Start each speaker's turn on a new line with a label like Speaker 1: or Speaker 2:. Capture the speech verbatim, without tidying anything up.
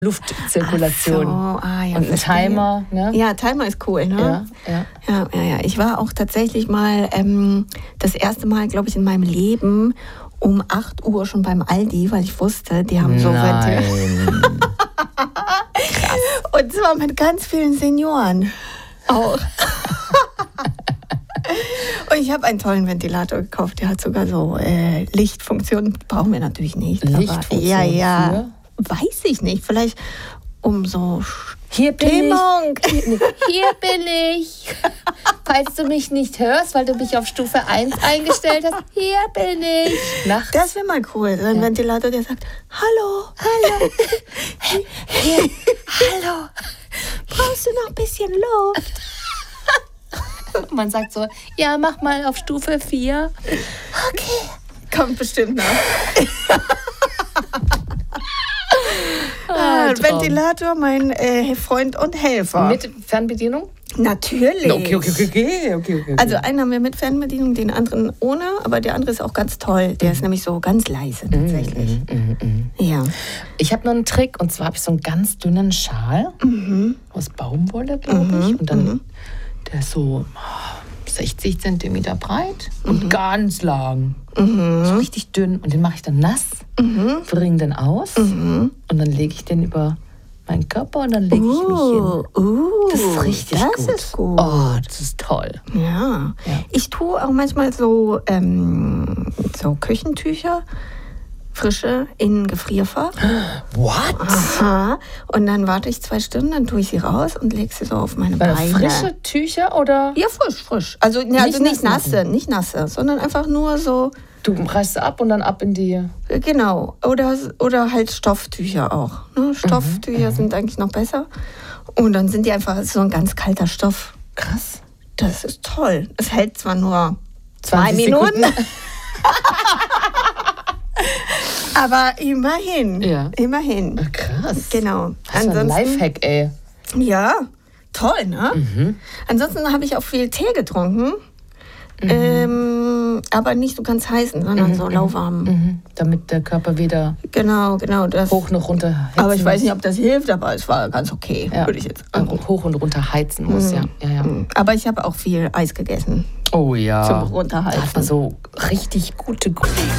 Speaker 1: Luftzirkulation.
Speaker 2: Ach so, ah, ja,
Speaker 1: und ein Timer. Ne?
Speaker 2: Ja, Timer ist cool, ne?
Speaker 1: Ja, ja.
Speaker 2: Ja, ja, ja. Ich war auch tatsächlich mal ähm, das erste Mal, glaube ich, in meinem Leben um acht Uhr schon beim Aldi, weil ich wusste, die haben so
Speaker 1: Nein.
Speaker 2: Krass. Und zwar mit ganz vielen Senioren auch. Und ich habe einen tollen Ventilator gekauft, der hat sogar so äh, Lichtfunktionen. Brauchen wir natürlich nicht.
Speaker 1: Lichtfunktion?
Speaker 2: Ja, ja.
Speaker 1: Für?
Speaker 2: Weiß ich nicht. Vielleicht um so
Speaker 1: Hier bin
Speaker 2: Stimmung.
Speaker 1: ich. Hier, hier bin ich. Falls du mich nicht hörst, weil du mich auf Stufe eins eingestellt hast, hier bin ich. Nachts.
Speaker 2: Das wäre mal cool. So ein ja. Ventilator, der sagt, hallo, hallo.
Speaker 1: Hey, hier, hallo.
Speaker 2: Brauchst du noch ein bisschen Luft?
Speaker 1: Man sagt so, ja, mach mal auf Stufe vier.
Speaker 2: Okay. Kommt bestimmt noch. ah, Ventilator, mein äh, Freund und Helfer.
Speaker 1: Mit Fernbedienung?
Speaker 2: Natürlich.
Speaker 1: Okay, okay, okay, okay, okay, okay.
Speaker 2: Also einen haben wir mit Fernbedienung, den anderen ohne, aber der andere ist auch ganz toll. Der ist nämlich so ganz leise tatsächlich.
Speaker 1: Mm, mm, mm.
Speaker 2: Ja.
Speaker 1: Ich habe noch einen Trick und zwar habe ich so einen ganz dünnen Schal
Speaker 2: mhm.
Speaker 1: aus Baumwolle, glaube
Speaker 2: mhm.
Speaker 1: ich. Und dann,
Speaker 2: mhm.
Speaker 1: der ist so sechzig Zentimeter breit und
Speaker 2: mhm.
Speaker 1: ganz lang.
Speaker 2: Mhm.
Speaker 1: So richtig dünn. Und den mache ich dann nass,
Speaker 2: mhm.
Speaker 1: bringe den aus
Speaker 2: mhm.
Speaker 1: und dann lege ich den über meinen Körper und dann lege ich
Speaker 2: uh,
Speaker 1: mich hin.
Speaker 2: Uh,
Speaker 1: das ist richtig
Speaker 2: das
Speaker 1: gut.
Speaker 2: Ist gut.
Speaker 1: Oh, das ist toll.
Speaker 2: Ja.
Speaker 1: ja.
Speaker 2: Ich tue auch manchmal so, ähm, so Küchentücher, frische, in Gefrierfach.
Speaker 1: What?
Speaker 2: Aha. Und dann warte ich zwei Stunden, dann tue ich sie raus und lege sie so auf meine
Speaker 1: Weil
Speaker 2: Beine.
Speaker 1: Frische Tücher oder?
Speaker 2: Ja, frisch, frisch. Also, ja,
Speaker 1: nicht,
Speaker 2: also nicht
Speaker 1: nass
Speaker 2: nasse, nicht nasse, sondern einfach nur so.
Speaker 1: Du reißt sie ab und dann ab in die...
Speaker 2: Genau. Oder, oder halt Stofftücher auch. Ne? Stofftücher mhm. sind eigentlich noch besser. Und dann sind die einfach so ein ganz kalter Stoff.
Speaker 1: Krass.
Speaker 2: Das ist toll. Es hält zwar nur zwei Minuten. Aber immerhin.
Speaker 1: Ja.
Speaker 2: Immerhin.
Speaker 1: Ach, krass.
Speaker 2: Genau.
Speaker 1: Das ist ein Lifehack, ey.
Speaker 2: Ja, toll, ne?
Speaker 1: Mhm.
Speaker 2: Ansonsten habe ich auch viel Tee getrunken. Mhm. Ähm, aber nicht so ganz heißen, sondern mhm. so lauwarm.
Speaker 1: Mhm. Damit der Körper wieder
Speaker 2: genau, genau, das.
Speaker 1: hoch und runter heizen
Speaker 2: Aber ich weiß
Speaker 1: muss.
Speaker 2: nicht, ob das hilft, aber es war ganz okay,
Speaker 1: ja.
Speaker 2: würde ich jetzt
Speaker 1: sagen. Hoch und runter heizen muss, mhm. ja. ja, ja.
Speaker 2: Aber ich habe auch viel Eis gegessen.
Speaker 1: Oh ja.
Speaker 2: Zum Runterheizen.
Speaker 1: Da hat man so richtig gute Gummi.